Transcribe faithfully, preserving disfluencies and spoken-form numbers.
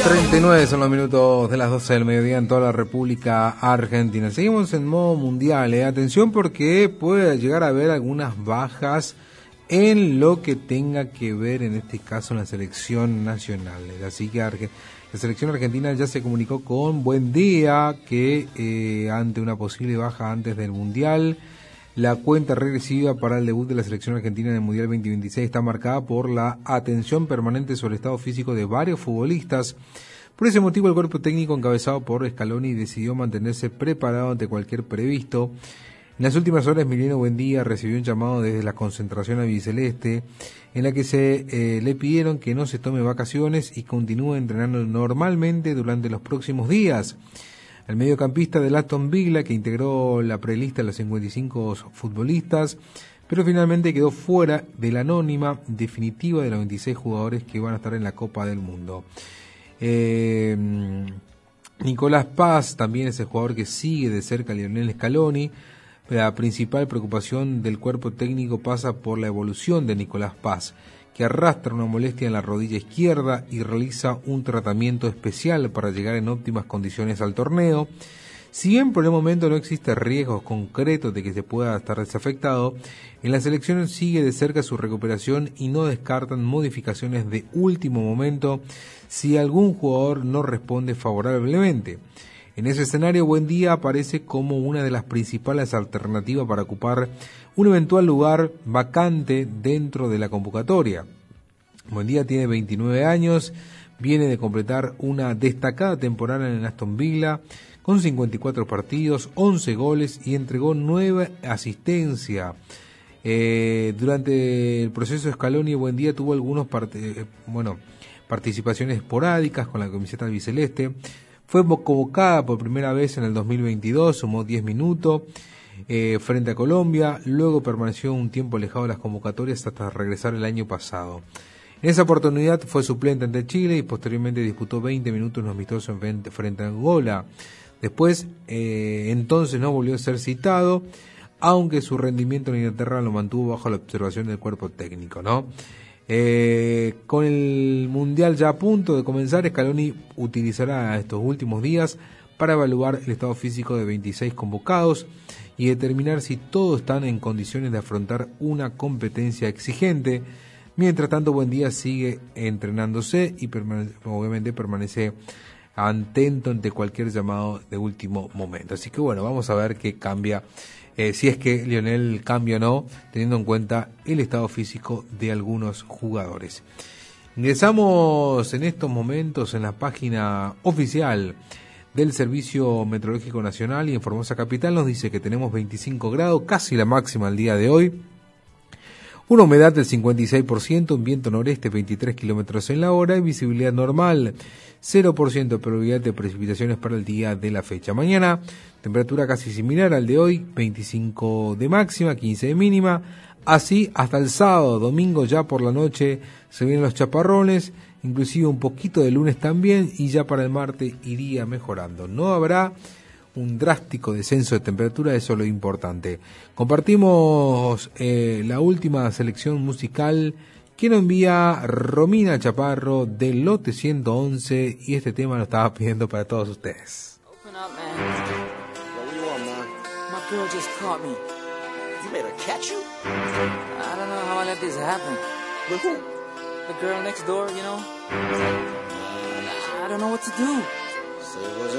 treinta y nueve son los minutos de las doce del mediodía en toda la República Argentina. Seguimos en modo mundial, eh. Atención porque puede llegar a haber algunas bajas en lo que tenga que ver, en este caso, en la selección nacional. Así que Arge- la selección argentina ya se comunicó con Buendía que eh, ante una posible baja antes del Mundial, la cuenta regresiva para el debut de la selección argentina en el Mundial veinte veintiséis está marcada por la atención permanente sobre el estado físico de varios futbolistas. Por ese motivo, el cuerpo técnico encabezado por Scaloni decidió mantenerse preparado ante cualquier previsto. En las últimas horas, Emiliano Buendía recibió un llamado desde la concentración albiceleste en la que se eh, le pidieron que no se tome vacaciones y continúe entrenando normalmente durante los próximos días. El mediocampista del Aston Villa, que integró la prelista de los cincuenta y cinco futbolistas, pero finalmente quedó fuera de la anónima definitiva de los veintiséis jugadores que van a estar en la Copa del Mundo. Eh, Nicolás Paz también es el jugador que sigue de cerca a Lionel Scaloni. La principal preocupación del cuerpo técnico pasa por la evolución de Nicolás Paz, que arrastra una molestia en la rodilla izquierda y realiza un tratamiento especial para llegar en óptimas condiciones al torneo. Si bien por el momento no existe riesgos concretos de que se pueda estar desafectado, en la selección sigue de cerca su recuperación y no descartan modificaciones de último momento si algún jugador no responde favorablemente. En ese escenario, Buendía aparece como una de las principales alternativas para ocupar un eventual lugar vacante dentro de la convocatoria. Buendía tiene veintinueve años, viene de completar una destacada temporada en el Aston Villa con cincuenta y cuatro partidos, once goles y entregó nueve asistencias. Eh, durante el proceso de Scaloni, Buendía tuvo algunos part- eh, bueno, participaciones esporádicas con la camiseta albiceleste. Fue convocada por primera vez en el dos mil veintidós, sumó diez minutos eh, frente a Colombia, luego permaneció un tiempo alejado de las convocatorias hasta regresar el año pasado. En esa oportunidad fue suplente ante Chile y posteriormente disputó veinte minutos en los amistosos frente a Angola. Después, eh, entonces no volvió a ser citado, aunque su rendimiento en Inglaterra lo mantuvo bajo la observación del cuerpo técnico, ¿no? Eh, con el Mundial ya a punto de comenzar, Scaloni utilizará estos últimos días para evaluar el estado físico de veintiséis convocados y determinar si todos están en condiciones de afrontar una competencia exigente. Mientras tanto, Buendía sigue entrenándose y permane- obviamente permanece atento ante cualquier llamado de último momento. Así que bueno, vamos a ver qué cambia. Eh, si es que Lionel cambia o no, teniendo en cuenta el estado físico de algunos jugadores. Ingresamos en estos momentos en la página oficial del Servicio Meteorológico Nacional y en Formosa Capital nos dice que tenemos veinticinco grados, casi la máxima el día de hoy. Una humedad del cincuenta y seis por ciento, un viento noreste veintitrés kilómetros en la hora y visibilidad normal, cero por ciento de probabilidad de precipitaciones para el día de la fecha. Mañana, temperatura casi similar al de hoy, veinticinco de máxima, quince de mínima. Así hasta el sábado, domingo ya por la noche se vienen los chaparrones, inclusive un poquito de lunes también, y ya para el martes iría mejorando. No habrá un drástico descenso de temperatura, eso es lo importante. Compartimos eh, la última selección musical que nos envía Romina Chaparro del lote ciento once y este tema lo estaba pidiendo para todos ustedes. Open up, man. What do you want, man? My girl just caught me. You made her catch you? I don't know how I let this happen. With who? The girl next door, you know? I don't know what to do. So it wasn't